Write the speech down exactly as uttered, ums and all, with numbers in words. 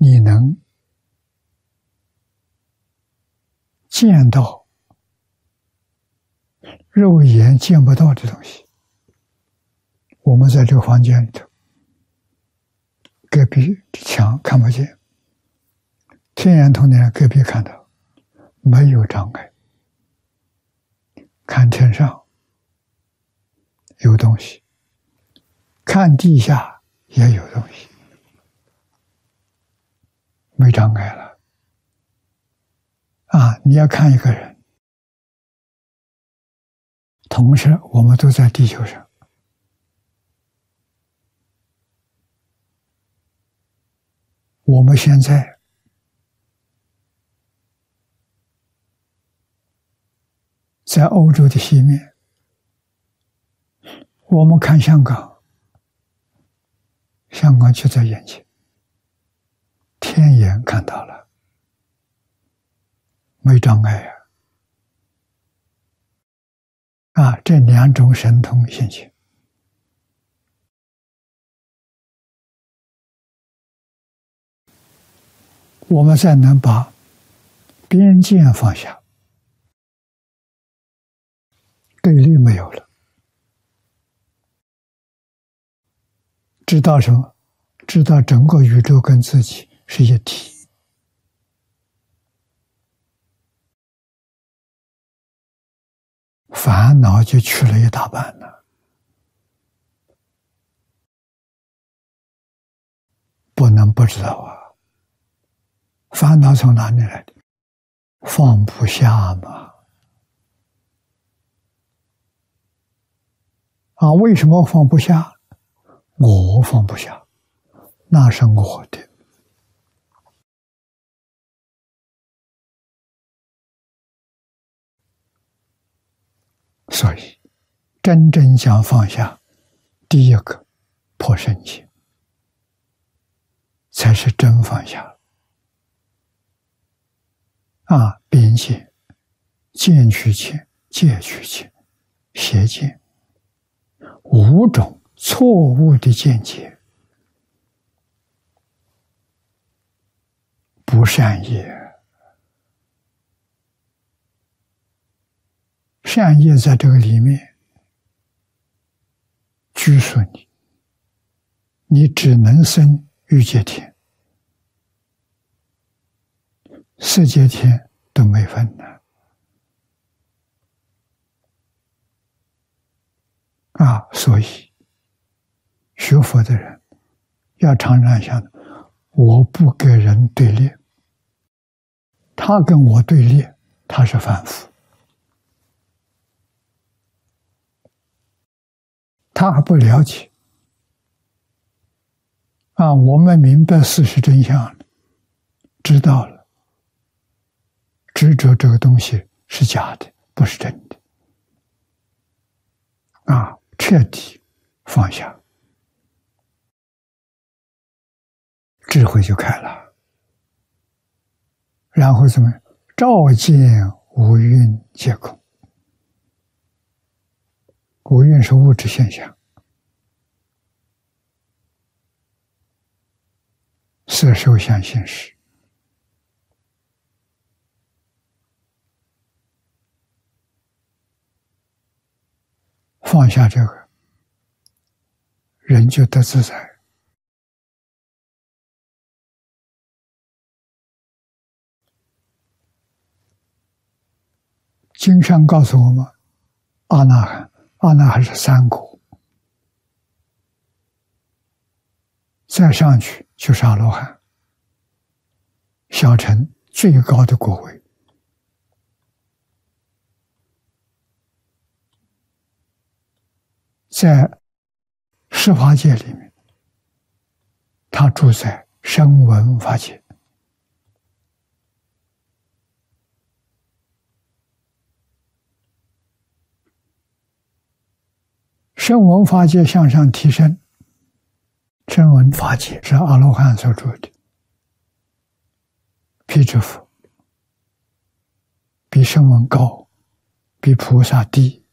你能见到肉眼见不到的东西。我们在这个房间里头，隔壁墙看不见，天眼通呢，隔壁看到，没有障碍。看天上有东西，看地下也有东西，没障碍了。啊，你要看一个人，同时我们都在地球上，我们现在在欧洲的西面，我们看香港，香港就在眼前，天眼看到了，没障碍呀！啊，这两种神通现前，我们才能把边界放下，对立没有了。知道什么？知道整个宇宙跟自己是一体。烦恼就去了一大半了。不能不知道啊！烦恼从哪里来的？放不下嘛。啊，为什么放不下？我放不下，那是我的。所以，真正想放下，第一个破身心，才是真放下。啊，边界、见取见、戒取见、邪见，五种错误的见解，不善业。善业在这个里面拘束你，你只能生欲界天，色界天都没分呢。啊，所以学佛的人要常常想，我不跟人对立，他跟我对立，他是凡夫。他还不了解啊！我们明白事实真相了，知道了，执着这个东西是假的，不是真的啊！彻底放下，智慧就开了。然后怎么？照见五蕴皆空。五蕴是物质现象，色受想行识，放下这个，人就得自在。经上告诉我们，阿那含。阿那含是三果，再上去就是阿罗汉，小乘最高的果位。在十法界里面，他住在声闻法界。声闻法界向上提升，声闻法界是阿罗汉所住的，辟支佛比声闻高，比菩萨低。